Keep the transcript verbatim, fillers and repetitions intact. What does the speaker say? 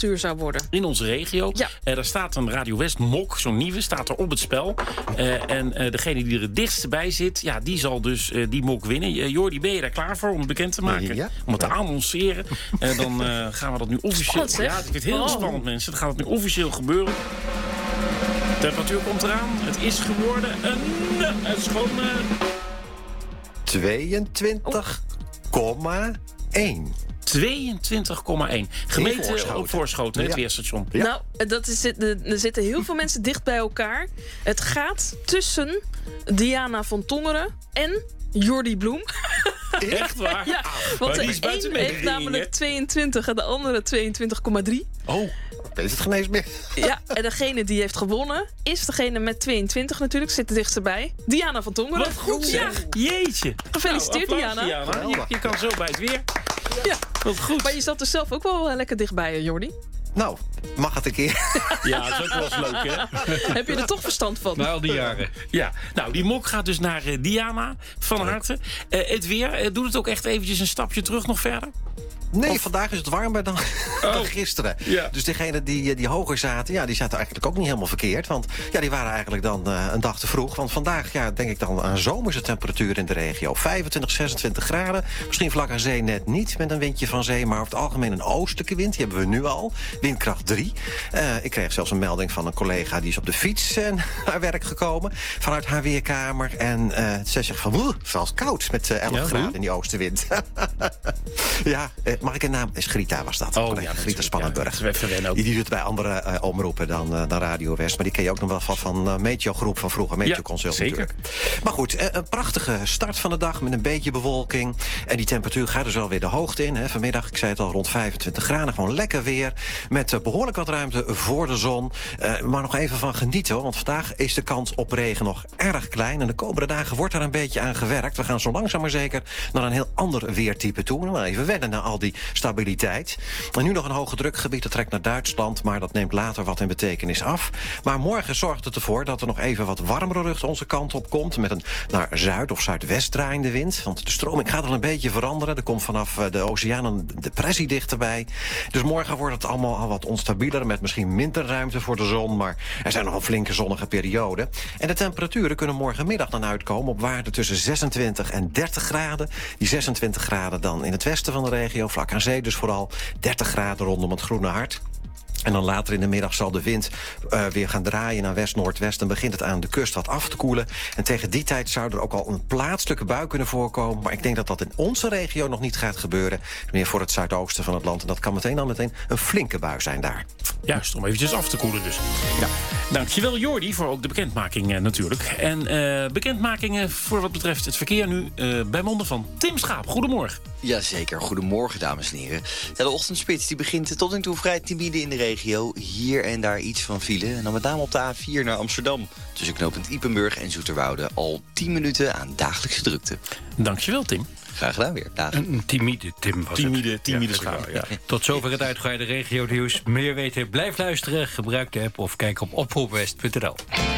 temperatuur zou worden. In onze regio. Ja. Uh, daar staat een Radio West mok, zo'n nieuwe, staat er op het spel. Uh, en uh, degene die er het dichtst bij zit, ja, die zal dus uh, die mok winnen. Uh, Jordi, ben je daar klaar voor om het bekend te maken? Ja. Om het te annonceren? Uh, dan uh, gaan we dat nu officieel... Spannend, ja, het wordt heel oh. spannend, mensen. Dan gaat het nu officieel gebeuren. De temperatuur komt eraan. Het is geworden een... Het is gewoon... Uh... tweeëntwintig komma één. tweeëntwintig komma één. Gemeente Voorschoten. op Voorschoten, het Ja. weerstation. Ja. Nou, dat is, er zitten heel veel mensen dicht bij elkaar. Het gaat tussen Diana van Tongeren en Jordi Bloem. Echt waar? Ja, want die de is buiten een mee heeft gegaan, namelijk hè? tweeëntwintig en de andere tweeëntwintig komma drie. Oh, Weet het geen eens meer. Ja, en degene die heeft gewonnen is degene met tweeëntwintig natuurlijk. Zit er dichtst bij. Diana van Tongeren. wat goed Ja, zeg. Jeetje. Gefeliciteerd, Nou, applaus, Diana. Je, je kan zo bij het weer. ja. Wat goed. Maar je zat er zelf ook wel eh, lekker dichtbij, eh, Jordi. Nou, mag het een keer? Ja, dat is ook wel eens leuk, hè? Heb je er toch verstand van? Na al die jaren. Ja, nou, die mok gaat dus naar uh, Diana. Van harte. Uh, het weer, uh, doet het ook echt eventjes een stapje terug nog verder? Nee, vandaag is het warmer dan, dan gisteren. Ja. Dus degenen die, die hoger zaten, ja, die zaten eigenlijk ook niet helemaal verkeerd. Want ja, die waren eigenlijk dan uh, een dag te vroeg. Want vandaag, ja, denk ik dan aan zomerse temperatuur in de regio. vijfentwintig, zesentwintig graden. Misschien vlak aan zee net niet met een windje van zee. Maar over het algemeen een oostelijke wind. Die hebben we nu al. Windkracht drie. Uh, ik kreeg zelfs een melding van een collega die is op de fiets uh, naar werk gekomen. Vanuit haar weerkamer. En uh, ze zegt van, het is zelfs koud met uh, elf Ja, graden hoe? in die oostenwind. ja, uh, mag ik een naam? Grita was dat. Oh, collega. ja, Grita natuurlijk. Spannenburg. Ja, even wennen ook. Die doet het bij andere uh, omroepen dan, uh, dan Radio West. Maar die ken je ook nog wel van, van uh, Meteo Groep van vroeger. Meteo Ja, Consult zeker. natuurlijk. Maar goed, uh, een prachtige start van de dag met een beetje bewolking. En die temperatuur gaat dus wel weer de hoogte in. Hè. Vanmiddag, ik zei het al, rond vijfentwintig graden. Gewoon lekker weer. Met uh, behoorlijk wat ruimte voor de zon. Uh, maar nog even van genieten, hoor. Want vandaag is de kans op regen nog erg klein. En de komende dagen wordt daar een beetje aan gewerkt. We gaan zo langzaam maar zeker naar een heel ander weertype toe. Nou, even wennen naar al die stabiliteit. En nu nog een hoge drukgebied, dat trekt naar Duitsland, maar dat neemt later wat in betekenis af. Maar morgen zorgt het ervoor dat er nog even wat warmere lucht onze kant op komt, met een naar zuid- of zuidwest draaiende wind. Want de stroming gaat al een beetje veranderen. Er komt vanaf de oceaan een depressie dichterbij. Dus morgen wordt het allemaal al wat onstabieler, met misschien minder ruimte voor de zon, maar er zijn nog een flinke zonnige perioden. En de temperaturen kunnen morgenmiddag dan uitkomen op waarden tussen zesentwintig en dertig graden. Die zesentwintig graden dan in het westen van de regio, vlak aan zee dus vooral. dertig graden rondom het Groene Hart. En dan later in de middag zal de wind uh, weer gaan draaien naar west-noordwest. En begint het aan de kust wat af te koelen. En tegen die tijd zou er ook al een plaatselijke bui kunnen voorkomen. Maar ik denk dat dat in onze regio nog niet gaat gebeuren. Meer voor het zuidoosten van het land. En dat kan meteen al meteen een flinke bui zijn daar. Juist, om eventjes af te koelen dus. Ja. Dankjewel Jordi voor ook de bekendmaking uh, natuurlijk. En uh, bekendmakingen voor wat betreft het verkeer nu uh, bij monden van Tim Schaap. Goedemorgen. Jazeker, goedemorgen dames en heren. Ja, de ochtendspits die begint tot nu toe vrij timide in de regio. Hier en daar iets van file. En dan met name op de A vier naar Amsterdam. Tussen knooppunt Ypenburg en Zoeterwoude al tien minuten aan dagelijkse drukte. Dankjewel Tim. Graag gedaan weer. Dag. Een, een timide Tim was Timide, het. timide Ja, Schaap, ja. Tot zover het uitgebreide regio-nieuws. Meer weten, blijf luisteren, gebruik de app of kijk op oproepwest punt n l.